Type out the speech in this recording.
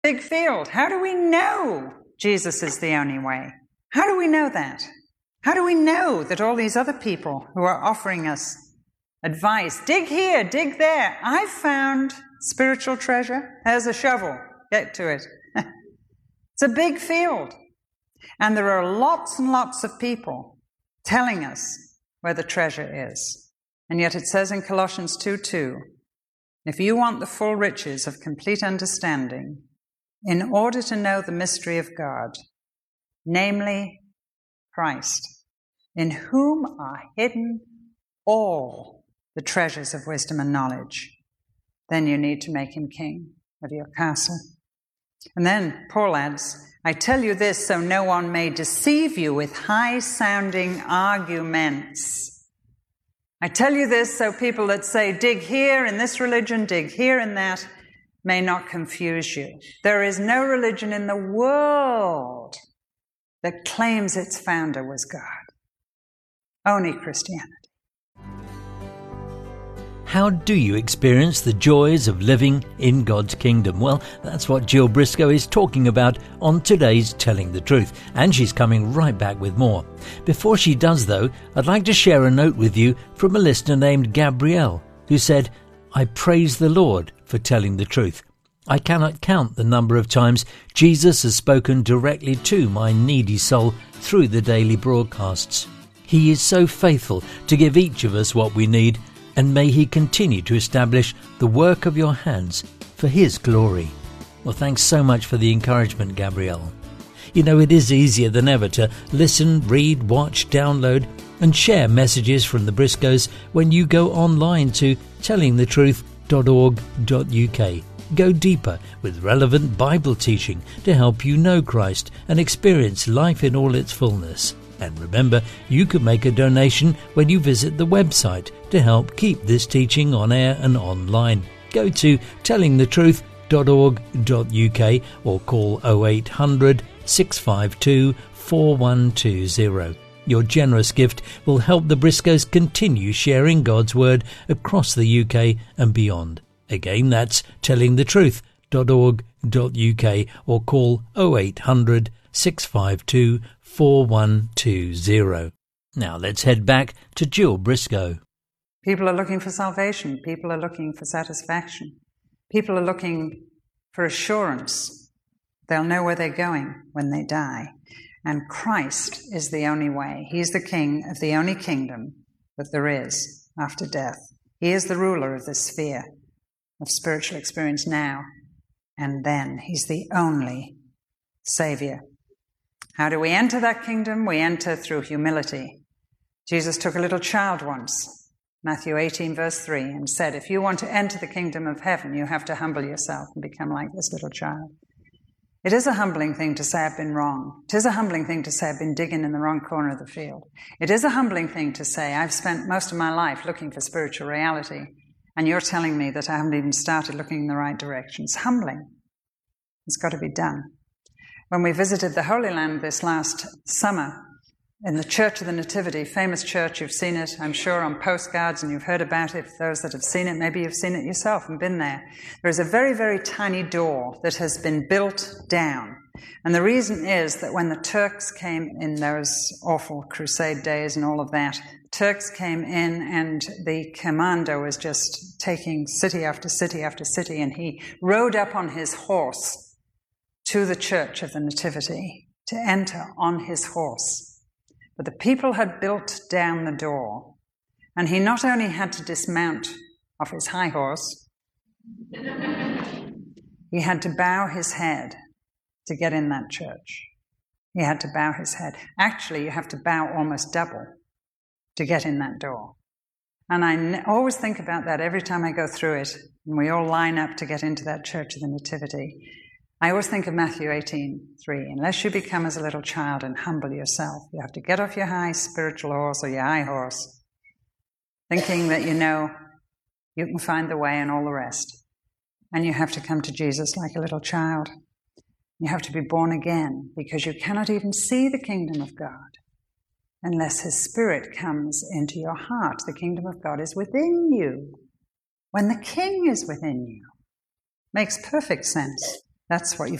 Big field. How do we know Jesus is the only way? How do we know that? How do we know that all these other people who are offering us advice, dig here, dig there, I've found spiritual treasure. There's a shovel. Get to it. It's a big field. And there are lots and lots of people telling us where the treasure is. And yet it says in Colossians 2:2, if you want the full riches of complete understanding, in order to know the mystery of God, namely Christ, in whom are hidden all the treasures of wisdom and knowledge, then you need to make him king of your castle. And then Paul adds, I tell you this so no one may deceive you with high-sounding arguments. I tell you this so people that say, dig here in this religion, dig here in that, may not confuse you. There is no religion in the world that claims its founder was God. Only Christianity. How do you experience the joys of living in God's kingdom? Well, that's what Jill Briscoe is talking about on today's Telling the Truth, and she's coming right back with more. Before she does, though, I'd like to share a note with you from a listener named Gabrielle, who said, I praise the Lord for telling the truth. I cannot count the number of times Jesus has spoken directly to my needy soul through the daily broadcasts. He is so faithful to give each of us what we need, and may he continue to establish the work of your hands for his glory. Well, thanks so much for the encouragement, Gabrielle. You know, it is easier than ever to listen, read, watch, download, and share messages from the Briscoes when you go online to tellingthetruth.org.uk. Go deeper with relevant Bible teaching to help you know Christ and experience life in all its fullness. And remember, you can make a donation when you visit the website to help keep this teaching on air and online. Go to tellingthetruth.org.uk or call 0800 652 4120. Your generous gift will help the Briscoes continue sharing God's Word across the UK and beyond. Again, that's tellingthetruth.org.uk or call 0800 652 4120. Now let's head back to Jill Briscoe. People are looking for salvation. People are looking for satisfaction. People are looking for assurance. They'll know where they're going when they die. And Christ is the only way. He's the king of the only kingdom that there is after death. He is the ruler of this sphere of spiritual experience now and then. He's the only Savior. How do we enter that kingdom? We enter through humility. Jesus took a little child once, Matthew 18, verse 3, and said, if you want to enter the kingdom of heaven, you have to humble yourself and become like this little child. It is a humbling thing to say I've been wrong. It is a humbling thing to say I've been digging in the wrong corner of the field. It is a humbling thing to say I've spent most of my life looking for spiritual reality, and you're telling me that I haven't even started looking in the right direction. It's humbling. It's got to be done. When we visited the Holy Land this last summer, in the Church of the Nativity, famous church, you've seen it, I'm sure, on postcards, and you've heard about it. Those that have seen it, maybe you've seen it yourself and been there. There is a very, very tiny door that has been built down. And the reason is that when the Turks came in those awful crusade days and all of that, Turks came in and the commander was just taking city after city after city, and he rode up on his horse to the Church of the Nativity to enter on his horse. But the people had built down the door, and he not only had to dismount off his high horse, he had to bow his head to get in that church. He had to bow his head. Actually, you have to bow almost double to get in that door. And I always think about that every time I go through it, and we all line up to get into that Church of the Nativity. I always think of Matthew 18:3. Unless you become as a little child and humble yourself, you have to get off your high spiritual horse or your high horse, thinking that you know you can find the way and all the rest. And you have to come to Jesus like a little child. You have to be born again, because you cannot even see the kingdom of God unless his Spirit comes into your heart. The kingdom of God is within you when the King is within you. Makes perfect sense. That's what you